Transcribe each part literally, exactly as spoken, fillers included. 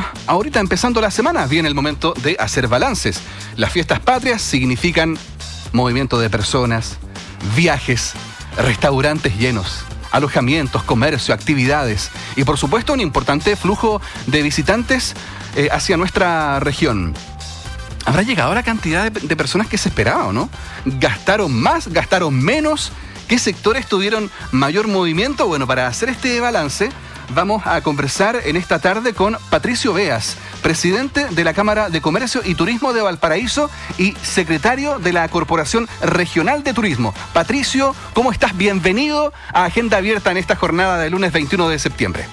ya ahorita empezando la semana, viene el momento de hacer balances. Las fiestas patrias significan movimiento de personas, viajes, restaurantes llenos, alojamientos, comercio, actividades y por supuesto un importante flujo de visitantes eh, hacia nuestra región. ¿Habrá llegado la cantidad de, de personas que se esperaba o no? ¿Gastaron más? ¿Gastaron menos? ¿Qué sectores tuvieron mayor movimiento? Bueno, para hacer este balance vamos a conversar en esta tarde con Patricio Beas, presidente de la Cámara de Comercio y Turismo de Valparaíso y secretario de la Corporación Regional de Turismo. Patricio, ¿cómo estás? Bienvenido a Agenda Abierta en esta jornada del lunes veintiuno de septiembre.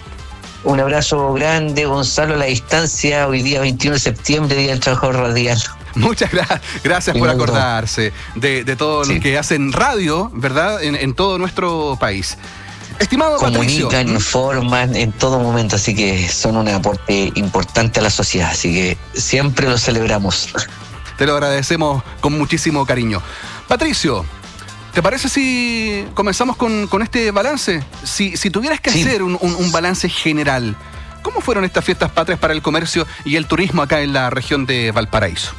Un abrazo grande, Gonzalo, a la distancia, hoy día veintiuno de septiembre, Día del Trabajador Radial. Muchas gra- gracias por acordarse de, de todo sí. lo que hacen radio, ¿verdad?, en, en todo nuestro país. Estimado Patricio. Comunican, informan en todo momento, así que son un aporte importante a la sociedad, así que siempre lo celebramos. Te lo agradecemos con muchísimo cariño. Patricio, ¿te parece si comenzamos con, con este balance? Si, si tuvieras que sí. hacer un, un, un balance general, ¿cómo fueron estas fiestas patrias para el comercio y el turismo acá en la región de Valparaíso?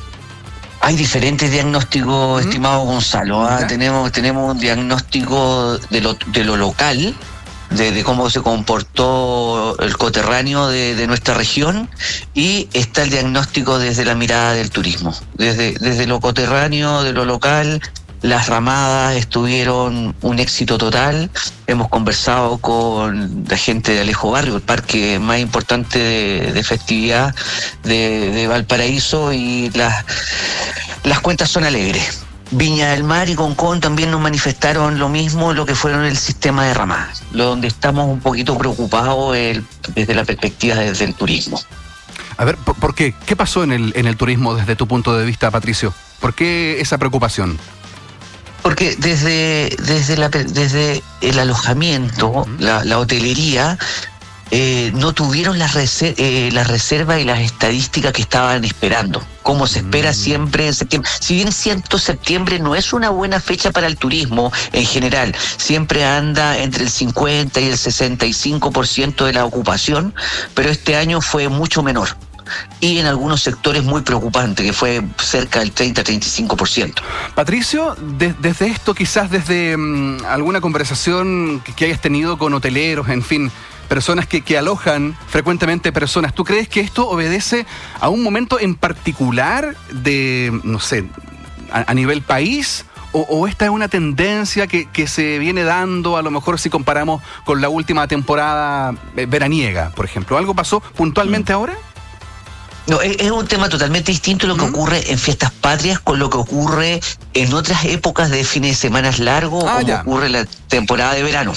Hay diferentes diagnósticos, ¿Mm? estimado Gonzalo. ¿ah? Tenemos, tenemos un diagnóstico de lo, de lo local, de, de cómo se comportó el coterráneo de, de nuestra región, y está el diagnóstico desde la mirada del turismo. Desde, desde lo coterráneo, de lo local, las ramadas estuvieron un éxito total. Hemos conversado con la gente de Alejo Barrio, el parque más importante de, de festividad de, de Valparaíso, y las, las cuentas son alegres. Viña del Mar y Concón también nos manifestaron lo mismo, lo que fueron el sistema de ramadas, lo donde estamos un poquito preocupados el, desde la perspectiva desde el turismo. A ver, ¿por, por qué? ¿Qué pasó en el, en el turismo desde tu punto de vista, Patricio? ¿Por qué esa preocupación? Porque desde, desde, la, desde el alojamiento, uh-huh. la, la hotelería, eh, no tuvieron las reser- eh, la reservas y las estadísticas que estaban esperando, como se espera uh-huh. siempre en septiembre. Si bien es cierto, septiembre no es una buena fecha para el turismo en general, siempre anda entre el cincuenta y el sesenta y cinco por ciento de la ocupación, pero este año fue mucho menor. Y en algunos sectores muy preocupante, que fue cerca del treinta a treinta y cinco por ciento. Patricio, de, desde esto, quizás desde um, alguna conversación que, que hayas tenido con hoteleros, en fin, personas que, que alojan frecuentemente personas, ¿tú crees que esto obedece a un momento en particular de, no sé, a, a nivel país? ¿O, o esta es una tendencia que, que se viene dando, a lo mejor si comparamos con la última temporada eh, veraniega, por ejemplo? ¿Algo pasó puntualmente mm. ahora? No, es, es un tema totalmente distinto lo que ¿Mm? ocurre en fiestas patrias con lo que ocurre en otras épocas de fines de semana largos, ah, como ya. ocurre en la temporada de verano.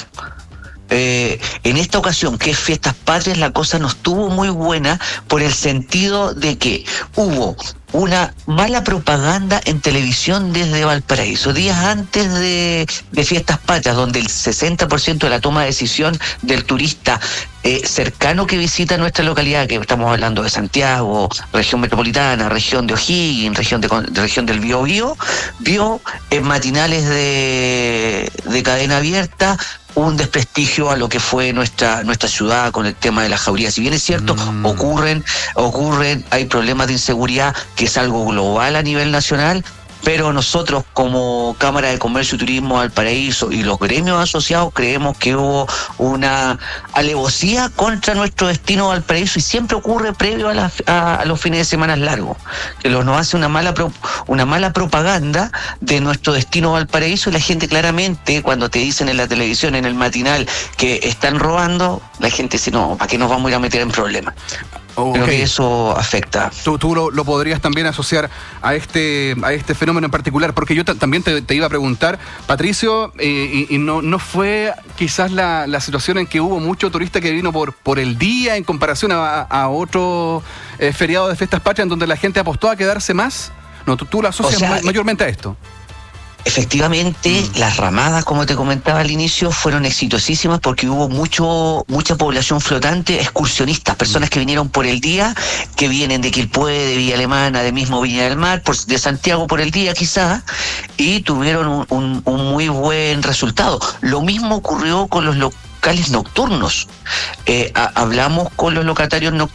Eh, en esta ocasión, que es fiestas patrias, la cosa no estuvo muy buena por el sentido de que hubo una mala propaganda en televisión desde Valparaíso, días antes de, de fiestas patrias, donde el sesenta por ciento de la toma de decisión del turista eh, cercano que visita nuestra localidad, que estamos hablando de Santiago, región metropolitana, región de O'Higgins, región, de, región del Biobío, vio en matinales de, de cadena abierta un desprestigio a lo que fue nuestra nuestra ciudad con el tema de la jauría. Si bien es cierto, mm. ocurren, ocurren, hay problemas de inseguridad, que es algo global a nivel nacional, pero nosotros como Cámara de Comercio y Turismo Valparaíso y los gremios asociados creemos que hubo una alevosía contra nuestro destino Valparaíso, y siempre ocurre previo a, la, a, a los fines de semana largos, que nos hace una mala pro, una mala propaganda de nuestro destino Valparaíso, y la gente claramente, cuando te dicen en la televisión, en el matinal, que están robando, la gente dice, no, ¿para qué nos vamos a ir a meter en problemas? Okay. Creo que eso afecta. Tú, tú lo, lo podrías también asociar a este a este fenómeno en particular, porque yo t- también te, te iba a preguntar, Patricio, eh, y, y no, no fue quizás la, la situación en que hubo mucho turista que vino por, por el día en comparación a, a otro eh, feriado de fiestas patrias en donde la gente apostó a quedarse más. No, tú, tú lo asocias o sea, ma- mayormente a esto. Efectivamente, mm. las ramadas, como te comentaba al inicio, fueron exitosísimas porque hubo mucho mucha población flotante, excursionistas, personas mm. que vinieron por el día, que vienen de Quilpué, de Villa Alemana, de mismo Viña del Mar, por, de Santiago por el día quizás, y tuvieron un, un, un muy buen resultado. Lo mismo ocurrió con los locales nocturnos. Eh, a, hablamos con los locatarios no,